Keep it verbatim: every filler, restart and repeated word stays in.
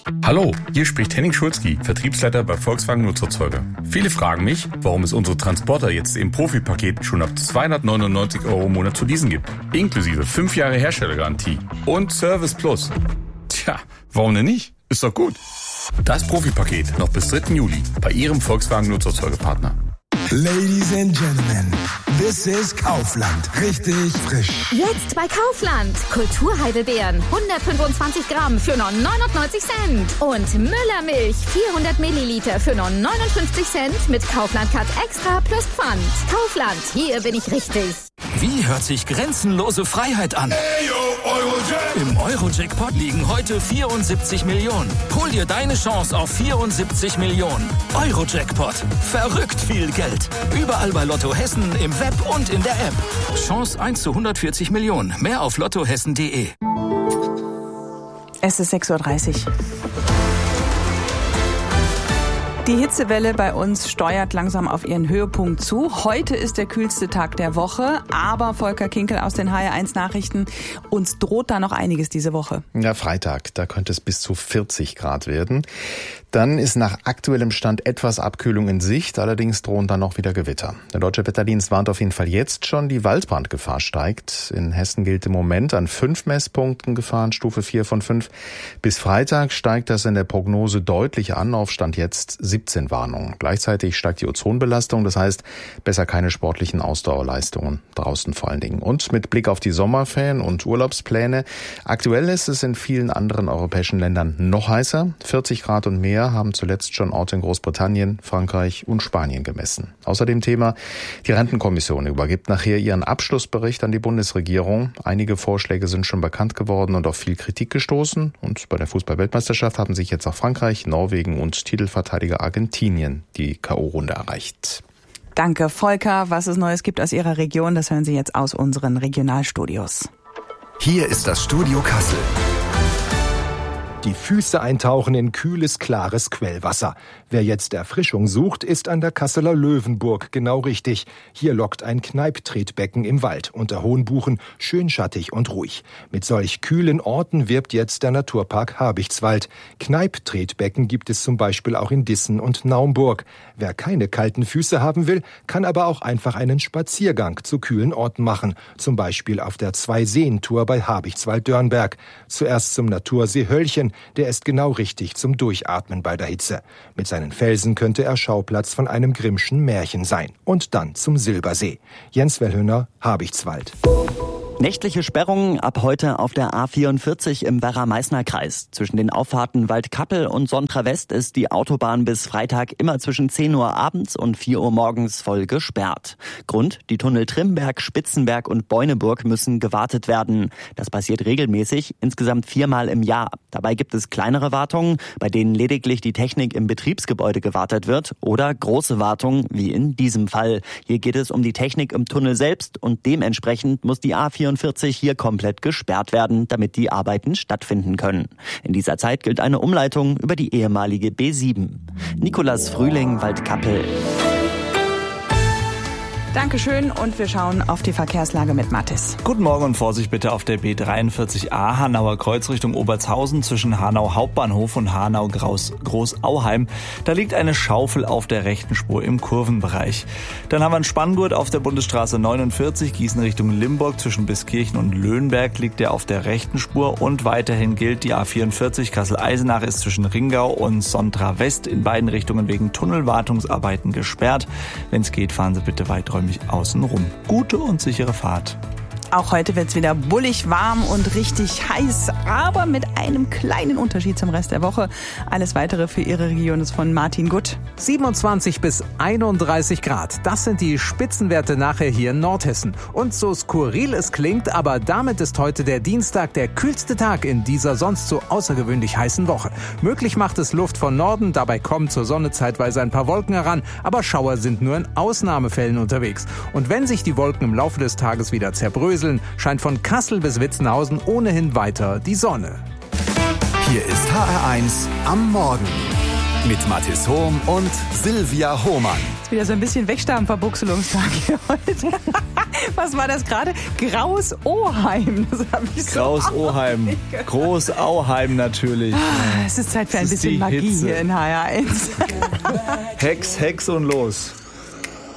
Hallo, hier spricht Henning Schulzki, Vertriebsleiter bei Volkswagen Nutzerzeuger. Viele fragen mich, warum es unsere Transporter jetzt im Profi-Paket schon ab zweihundertneunundneunzig Euro im Monat zu leasen gibt. Inklusive fünf Jahre Herstellergarantie und Service Plus. Tja, warum denn nicht? Ist doch gut. Das Profi-Paket noch bis dritten Juli bei Ihrem Volkswagen Nutzerzeugerpartner. Ladies and Gentlemen, this is Kaufland. Richtig frisch. Jetzt bei Kaufland. Kulturheidelbeeren hundertfünfundzwanzig Gramm für nur neunundneunzig Cent. Und Müllermilch vierhundert Milliliter für nur neunundfünfzig Cent mit Kaufland Cut Extra plus Pfand. Kaufland, hier bin ich richtig. Wie hört sich grenzenlose Freiheit an? Im Euro-Jackpot liegen heute vierundsiebzig Millionen. Hol dir deine Chance auf vierundsiebzig Millionen. Euro-Jackpot. Verrückt viel Geld. Überall bei Lotto Hessen, im Web und in der App. Chance eins zu hundertvierzig Millionen. Mehr auf lottohessen punkt de. Es ist sechs Uhr dreißig. Die Hitzewelle bei uns steuert langsam auf ihren Höhepunkt zu. Heute ist der kühlste Tag der Woche, aber Volker Kinkel aus den H R eins Nachrichten, uns droht da noch einiges diese Woche. Ja, Freitag, da könnte es bis zu vierzig Grad werden. Dann ist nach aktuellem Stand etwas Abkühlung in Sicht, allerdings drohen dann noch wieder Gewitter. Der Deutsche Wetterdienst warnt auf jeden Fall jetzt schon, die Waldbrandgefahr steigt. In Hessen gilt im Moment an fünf Messpunkten Gefahrenstufe vier von fünf. Bis Freitag steigt das in der Prognose deutlich an, auf Stand jetzt siebzehn Warnungen. Gleichzeitig steigt die Ozonbelastung, das heißt besser keine sportlichen Ausdauerleistungen draußen vor allen Dingen. Und mit Blick auf die Sommerferien und Urlaubspläne, aktuell ist es in vielen anderen europäischen Ländern noch heißer, vierzig Grad und mehr haben zuletzt schon Orte in Großbritannien, Frankreich und Spanien gemessen. Außerdem Thema, die Rentenkommission übergibt nachher ihren Abschlussbericht an die Bundesregierung. Einige Vorschläge sind schon bekannt geworden und auf viel Kritik gestoßen. Und bei der Fußball-Weltmeisterschaft haben sich jetzt auch Frankreich, Norwegen und Titelverteidiger Argentinien die K O-Runde erreicht. Danke, Volker. Was es Neues gibt aus Ihrer Region, das hören Sie jetzt aus unseren Regionalstudios. Hier ist das Studio Kassel. Die Füße eintauchen in kühles, klares Quellwasser. Wer jetzt Erfrischung sucht, ist an der Kasseler Löwenburg genau richtig. Hier lockt ein Kneipptretbecken im Wald unter hohen Buchen, schön schattig und ruhig. Mit solch kühlen Orten wirbt jetzt der Naturpark Habichtswald. Kneipptretbecken gibt es zum Beispiel auch in Dissen und Naumburg. Wer keine kalten Füße haben will, kann aber auch einfach einen Spaziergang zu kühlen Orten machen. Zum Beispiel auf der Zwei-Seen-Tour bei Habichtswald-Dörnberg. Zuerst zum Natursee Höllchen. Der ist genau richtig zum Durchatmen bei der Hitze. Mit seinen Felsen könnte er Schauplatz von einem Grimmschen Märchen sein. Und dann zum Silbersee. Jens Wellhöhner, Habichtswald. Nächtliche Sperrungen ab heute auf der A vierundvierzig im Werra-Meißner-Kreis. Zwischen den Auffahrten Waldkappel und Sontra West ist die Autobahn bis Freitag immer zwischen zehn Uhr abends und vier Uhr morgens voll gesperrt. Grund: die Tunnel Trimberg, Spitzenberg und Beuneburg müssen gewartet werden. Das passiert regelmäßig, insgesamt viermal im Jahr. Dabei gibt es kleinere Wartungen, bei denen lediglich die Technik im Betriebsgebäude gewartet wird, oder große Wartungen, wie in diesem Fall. Hier geht es um die Technik im Tunnel selbst und dementsprechend muss die A vierundvierzig hier komplett gesperrt werden, damit die Arbeiten stattfinden können. In dieser Zeit gilt eine Umleitung über die ehemalige B sieben. Nikolas Frühling, Waldkappel. Dankeschön und wir schauen auf die Verkehrslage mit Mathis. Guten Morgen und Vorsicht bitte auf der B dreiundvierzig A Hanauer Kreuz Richtung Obertshausen zwischen Hanau Hauptbahnhof und Hanau Großauheim. Da liegt eine Schaufel auf der rechten Spur im Kurvenbereich. Dann haben wir einen Spanngurt auf der Bundesstraße neunundvierzig Gießen Richtung Limburg zwischen Biskirchen und Löhnberg liegt der auf der rechten Spur und weiterhin gilt die A vierundvierzig Kassel-Eisenach ist zwischen Ringau und Sontra West in beiden Richtungen wegen Tunnelwartungsarbeiten gesperrt. Wenn es geht, fahren Sie bitte weiträumig außen rum. Gute und sichere Fahrt. Auch heute wird es wieder bullig warm und richtig heiß, aber mit einem kleinen Unterschied zum Rest der Woche. Alles Weitere für Ihre Region ist von Martin Gutt. siebenundzwanzig bis einunddreißig Grad, das sind die Spitzenwerte nachher hier in Nordhessen. Und so skurril es klingt, aber damit ist heute der Dienstag der kühlste Tag in dieser sonst so außergewöhnlich heißen Woche. Möglich macht es Luft von Norden, dabei kommen zur Sonne zeitweise ein paar Wolken heran, aber Schauer sind nur in Ausnahmefällen unterwegs. Und wenn sich die Wolken im Laufe des Tages wieder zerbröseln, scheint von Kassel bis Witzenhausen ohnehin weiter die Sonne. Hier ist H R eins am Morgen mit Mathis Hohm und Silvia Hohmann. Ist wieder so ein bisschen Wegstabenverbuchselungstag hier heute. Was war das gerade? Graus Oheim. Das hab ich Graus so Oheim. Groß Auheim natürlich. Ah, es ist Zeit für ein bisschen Magie Hitze. hier in H R eins. Hex, Hex und los.